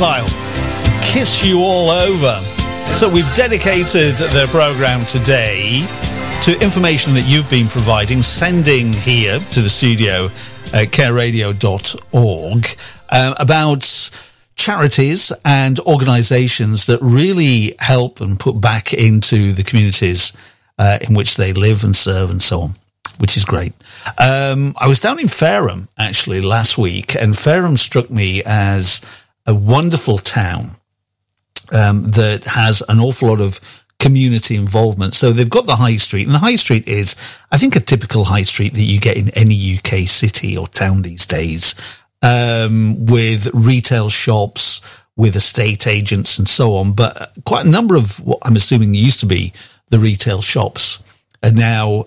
style. Kiss you all over. So we've dedicated the programme today to information that you've been providing, sending here to the studio at careradio.org about charities and organisations that really help and put back into the communities in which they live and serve and so on, which is great. I was down in Fareham, actually, last week, and Fareham struck me as a wonderful town that has an awful lot of community involvement. So they've got the high street, and the high street is, I think, a typical high street that you get in any UK city or town these days, with retail shops, with estate agents and so on. But quite a number of what I'm assuming used to be the retail shops are now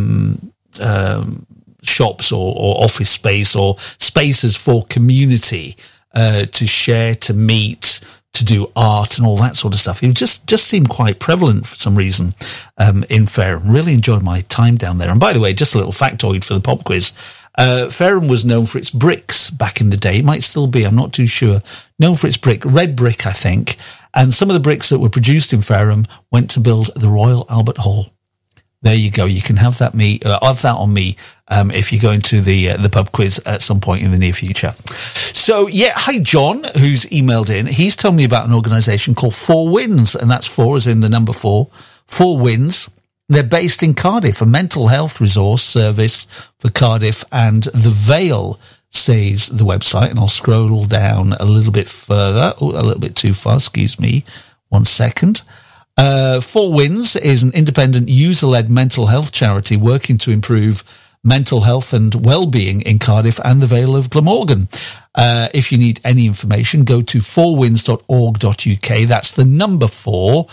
shops or office space or spaces for community to share, to meet, to do art and all that sort of stuff. It just seemed quite prevalent for some reason in Fareham. Really enjoyed my time down there. And by the way, just a little factoid for the pop quiz. Fareham was known for its bricks back in the day. It might still be, I'm not too sure. Known for its red brick, I think. And some of the bricks that were produced in Fareham went to build the Royal Albert Hall. There you go. You can have that on me if you go into the pub quiz at some point in the near future. So, yeah, hi, John, who's emailed in. He's told me about an organisation called 4 Winds, and that's 4 as in the number 4. 4 Winds. They're based in Cardiff, a mental health resource service for Cardiff and the Vale, says the website. And I'll scroll down a little bit further. Oh, a little bit too far, excuse me. 1 second. 4 Winds is an independent user-led mental health charity working to improve mental health and well-being in Cardiff and the Vale of Glamorgan. If you need any information, go to 4winds.org.uk. That's the number 4,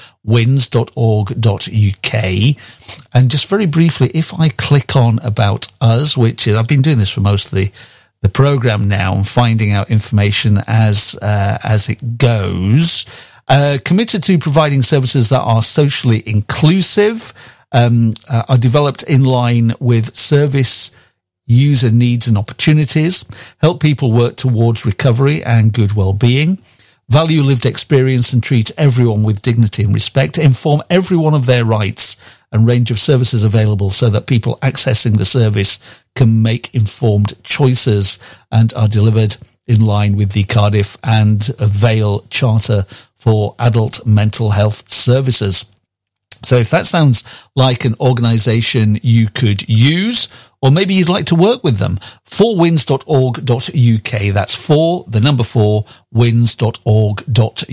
winds.org.uk. And just very briefly, if I click on About Us, which is, I've been doing this for most of the programme now and finding out information as it goes. Committed to providing services that are socially inclusive, are developed in line with service user needs and opportunities, help people work towards recovery and good well-being, value lived experience and treat everyone with dignity and respect, inform everyone of their rights and range of services available so that people accessing the service can make informed choices, and are delivered in line with the Cardiff and Vale Charter for Adult Mental Health Services. So if that sounds like an organisation you could use, or maybe you'd like to work with them, 4winds.org.uk. That's 4, the number 4, winds.org.uk.